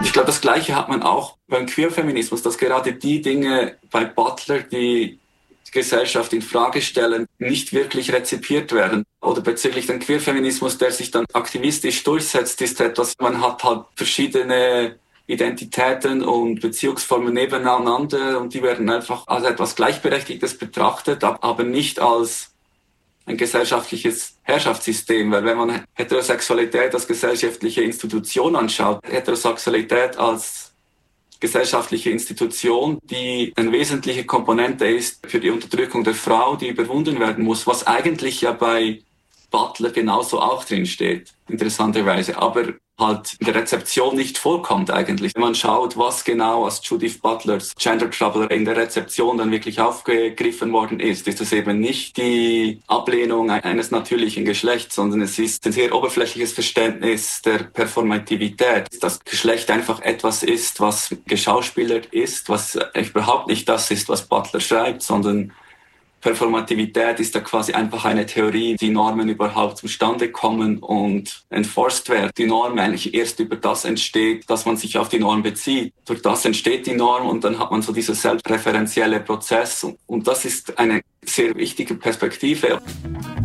Ich glaube, das Gleiche hat man auch beim Queerfeminismus, dass gerade die Dinge bei Butler, die Gesellschaft in Frage stellen, nicht wirklich rezipiert werden. Oder bezüglich den Queerfeminismus, der sich dann aktivistisch durchsetzt, ist etwas, man hat halt verschiedene Identitäten und Beziehungsformen nebeneinander und die werden einfach als etwas Gleichberechtigtes betrachtet, aber nicht als ein gesellschaftliches Herrschaftssystem, weil wenn man Heterosexualität als gesellschaftliche Institution anschaut, Heterosexualität als gesellschaftliche Institution, die eine wesentliche Komponente ist für die Unterdrückung der Frau, die überwunden werden muss, was eigentlich ja bei Butler genauso auch drin steht, interessanterweise, aber halt in der Rezeption nicht vorkommt eigentlich. Wenn man schaut, was genau aus Judith Butlers Gender Trouble in der Rezeption dann wirklich aufgegriffen worden ist es eben nicht die Ablehnung eines natürlichen Geschlechts, sondern es ist ein sehr oberflächliches Verständnis der Performativität, dass Geschlecht einfach etwas ist, was geschauspielert ist, was überhaupt nicht das ist, was Butler schreibt, sondern Performativität ist ja quasi einfach eine Theorie, die Normen überhaupt zustande kommen und enforced werden. Die Norm eigentlich erst über das entsteht, dass man sich auf die Norm bezieht. Durch das entsteht die Norm und dann hat man so dieser selbstreferenzielle Prozess. Und das ist eine sehr wichtige Perspektive.